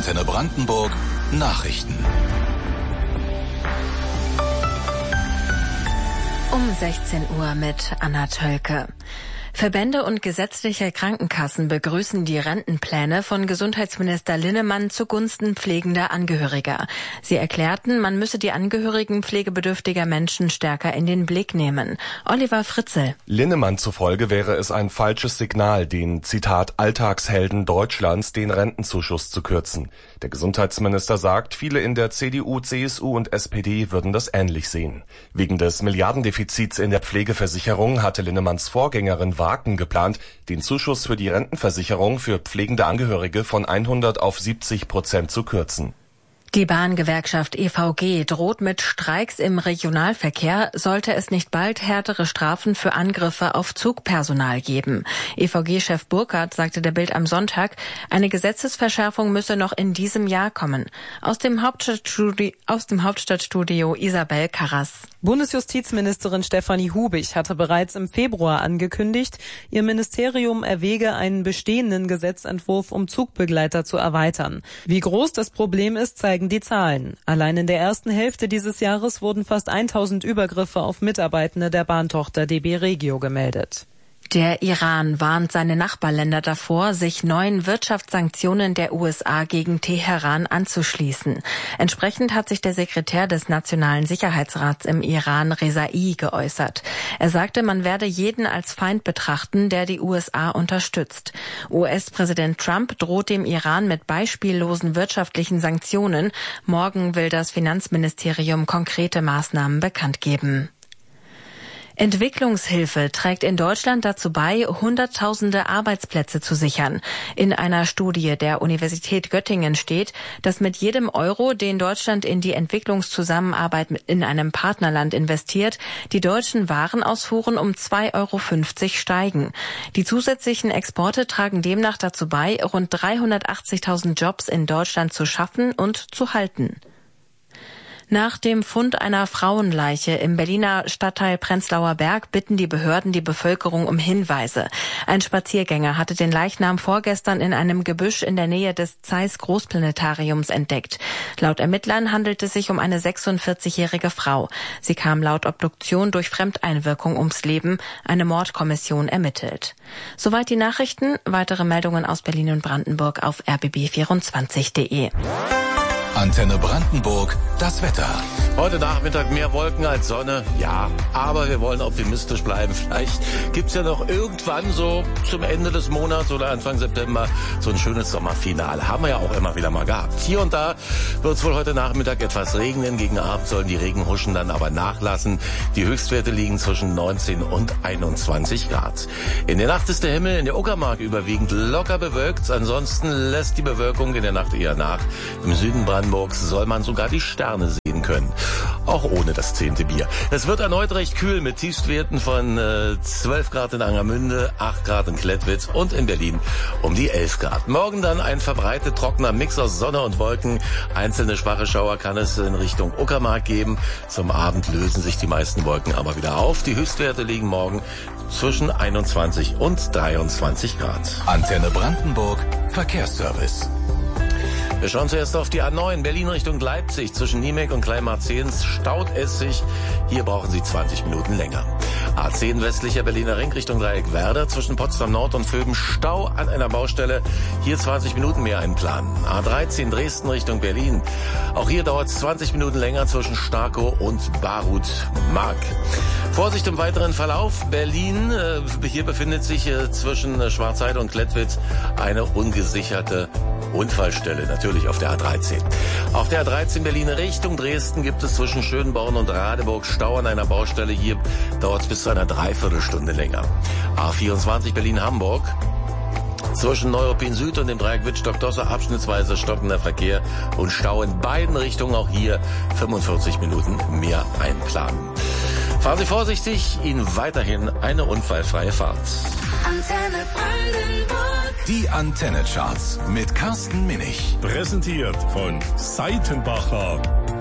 Antenne Brandenburg Nachrichten. Um 16 Uhr mit Anna Tölke. Verbände und gesetzliche Krankenkassen begrüßen die Rentenpläne von Gesundheitsminister Linnemann zugunsten pflegender Angehöriger. Sie erklärten, man müsse die Angehörigen pflegebedürftiger Menschen stärker in den Blick nehmen. Oliver Fritzel. Linnemann zufolge wäre es ein falsches Signal, den, Zitat, Alltagshelden Deutschlands den Rentenzuschuss zu kürzen. Der Gesundheitsminister sagt, viele in der CDU, CSU und SPD würden das ähnlich sehen. Wegen des Milliardendefizits in der Pflegeversicherung hatte Linnemanns Vorgängerin Wagen geplant, den Zuschuss für die Rentenversicherung für pflegende Angehörige von 100 auf 70% zu kürzen. Die Bahngewerkschaft EVG droht mit Streiks im Regionalverkehr, sollte es nicht bald härtere Strafen für Angriffe auf Zugpersonal geben. EVG-Chef Burkhardt sagte der Bild am Sonntag, eine Gesetzesverschärfung müsse noch in diesem Jahr kommen. Aus dem Hauptstadtstudio Isabel Karras. Bundesjustizministerin Stefanie Hubig hatte bereits im Februar angekündigt, ihr Ministerium erwäge einen bestehenden Gesetzentwurf, um Zugbegleiter zu erweitern. Wie groß das Problem ist, zeigen die Zahlen. Allein in der ersten Hälfte dieses Jahres wurden fast 1000 Übergriffe auf Mitarbeitende der Bahntochter DB Regio gemeldet. Der Iran warnt seine Nachbarländer davor, sich neuen Wirtschaftssanktionen der USA gegen Teheran anzuschließen. Entsprechend hat sich der Sekretär des Nationalen Sicherheitsrats im Iran, Rezai, geäußert. Er sagte, man werde jeden als Feind betrachten, der die USA unterstützt. US-Präsident Trump droht dem Iran mit beispiellosen wirtschaftlichen Sanktionen. Morgen will das Finanzministerium konkrete Maßnahmen bekannt geben. Entwicklungshilfe trägt in Deutschland dazu bei, Hunderttausende Arbeitsplätze zu sichern. In einer Studie der Universität Göttingen steht, dass mit jedem Euro, den Deutschland in die Entwicklungszusammenarbeit in einem Partnerland investiert, die deutschen Warenausfuhren um 2,50 Euro steigen. Die zusätzlichen Exporte tragen demnach dazu bei, rund 380.000 Jobs in Deutschland zu schaffen und zu halten. Nach dem Fund einer Frauenleiche im Berliner Stadtteil Prenzlauer Berg bitten die Behörden die Bevölkerung um Hinweise. Ein Spaziergänger hatte den Leichnam vorgestern in einem Gebüsch in der Nähe des Zeiss Großplanetariums entdeckt. Laut Ermittlern handelt es sich um eine 46-jährige Frau. Sie kam laut Obduktion durch Fremdeinwirkung ums Leben. Eine Mordkommission ermittelt. Soweit die Nachrichten. Weitere Meldungen aus Berlin und Brandenburg auf rbb24.de. Antenne Brandenburg, das Wetter. Heute Nachmittag mehr Wolken als Sonne, ja, aber wir wollen optimistisch bleiben. Vielleicht gibt's ja noch irgendwann so zum Ende des Monats oder Anfang September so ein schönes Sommerfinale. Haben wir ja auch immer wieder mal gehabt. Hier und da wird's wohl heute Nachmittag etwas regnen. Gegen Abend sollen die Regenhuschen dann aber nachlassen. Die Höchstwerte liegen zwischen 19 und 21 Grad. In der Nacht ist der Himmel in der Uckermark überwiegend locker bewölkt. Ansonsten lässt die Bewölkung in der Nacht eher nach. Im Süden Brandenburgs soll man sogar die Sterne sehen können. Auch ohne das 10. Bier. Es wird erneut recht kühl mit Tiefstwerten von 12 Grad in Angermünde, 8 Grad in Klettwitz und in Berlin um die 11 Grad. Morgen dann ein verbreitet trockener Mix aus Sonne und Wolken. Einzelne schwache Schauer kann es in Richtung Uckermark geben. Zum Abend lösen sich die meisten Wolken aber wieder auf. Die Höchstwerte liegen morgen zwischen 21 und 23 Grad. Antenne Brandenburg, Verkehrsservice. Wir schauen zuerst auf die A9 Berlin Richtung Leipzig. Zwischen Niemek und Kleinmarzehns staut es sich. Hier brauchen Sie 20 Minuten länger. A10 westlicher Berliner Ring Richtung Dreieck Werder. Zwischen Potsdam Nord und Vöben Stau an einer Baustelle. Hier 20 Minuten mehr einplanen. A13 Dresden Richtung Berlin. Auch hier dauert es 20 Minuten länger zwischen Starkow und Barut-Mark. Vorsicht im weiteren Verlauf. Berlin, hier befindet sich zwischen Schwarzheide und Klettwitz eine ungesicherte Unfallstelle, natürlich auf der A13. Auf der A13 Berlin Richtung Dresden gibt es zwischen Schönborn und Radeburg Stau an einer Baustelle. Hier dauert es bis zu einer Dreiviertelstunde länger. A24 Berlin-Hamburg. Zwischen Neuruppin Süd und dem Dreieck Wittstock-Dosse abschnittsweise stockender Verkehr und Stau in beiden Richtungen. Auch hier 45 Minuten mehr einplanen. Fahren Sie vorsichtig, Ihnen weiterhin eine unfallfreie Fahrt. Antenne Brandenburg. Die Antenne-Charts mit Carsten Minich. Präsentiert von Seitenbacher.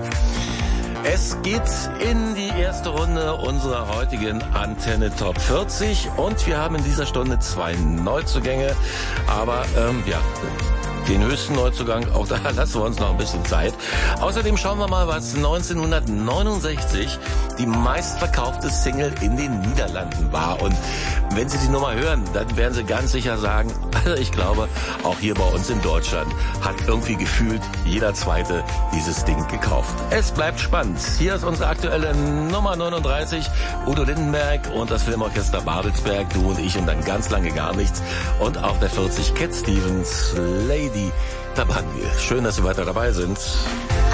Es geht in die erste Runde unserer heutigen Antenne Top 40 und wir haben in dieser Stunde 2 Neuzugänge, aber den höchsten Neuzugang, auch da lassen wir uns noch ein bisschen Zeit. Außerdem schauen wir mal, was 1969 die meistverkaufte Single in den Niederlanden war. Und wenn Sie die Nummer hören, dann werden Sie ganz sicher sagen, also ich glaube, auch hier bei uns in Deutschland hat irgendwie gefühlt jeder Zweite dieses Ding gekauft. Es bleibt spannend. Hier ist unsere aktuelle Nummer 39, Udo Lindenberg und das Filmorchester Babelsberg, du und ich und dann ganz lange gar nichts. Und auf der 40 Cat Stevens, Lady. Da waren wir. Schön, dass Sie weiter dabei sind.